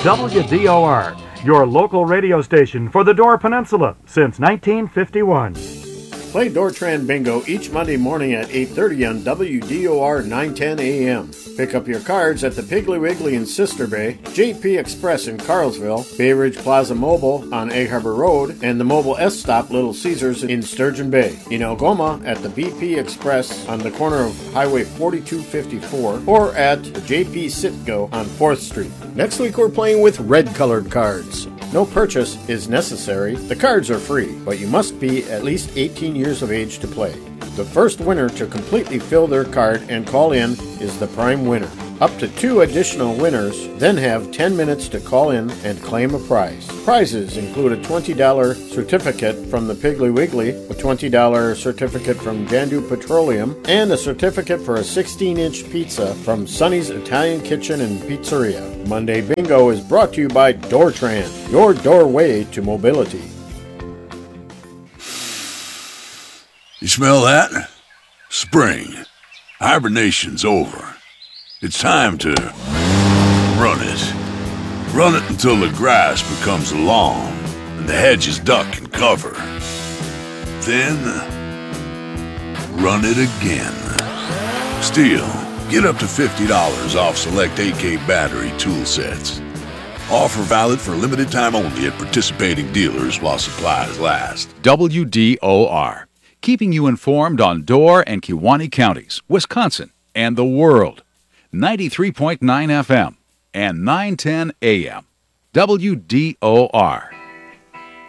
WDOR, your local radio station for the Door Peninsula since 1951. Play Dortran Bingo each Monday morning at 8:30 on WDOR 910 AM. Pick up your cards at the Piggly Wiggly in Sister Bay, JP Express in Carlsville, Bay Ridge Plaza Mobile on Egg Harbor Road, and the Mobile S Stop Little Caesars in Sturgeon Bay. In Algoma at the BP Express on the corner of Highway 4254 or at the JP Sitco on 4th Street. Next week we're playing with red-colored cards. No purchase is necessary. The cards are free, but you must be at least 18 years of age to play. The first winner to completely fill their card and call in is the prime winner. Up to 2 additional winners then have 10 minutes to call in and claim a prize. Prizes include a $20 certificate from the Piggly Wiggly, a $20 certificate from Jandu Petroleum, and a certificate for a 16-inch pizza from Sonny's Italian Kitchen and Pizzeria. Monday Bingo is brought to you by Dortran, your doorway to mobility. You smell that? Spring. Hibernation's over. It's time to run it. Run it until the grass becomes lawn and the hedges duck and cover. Then, run it again. Still, get up to $50 off select AK battery tool sets. Offer valid for a limited time only at participating dealers while supplies last. WDOR, keeping you informed on Door and Kewaunee counties, Wisconsin, and the world. 93.9 FM and 910 AM. WDOR.